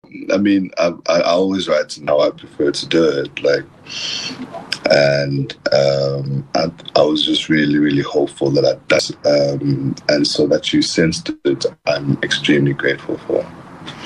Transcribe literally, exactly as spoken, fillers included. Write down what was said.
I mean, I, I always write in how I prefer to do it, like, and um, I, I was just really, really hopeful that I, that's, um, and so that you sensed it, I'm extremely grateful for.